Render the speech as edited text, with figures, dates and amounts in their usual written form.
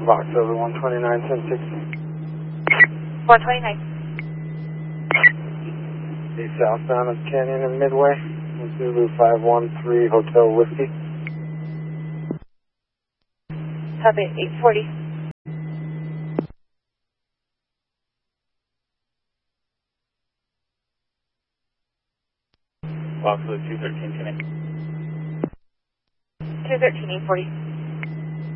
Box over 129, 1060. 129. The southbound of Canyon and Midway, Zulu 513 Hotel Whiskey. Copy, 840. Box over 213, 1080. 213, 840.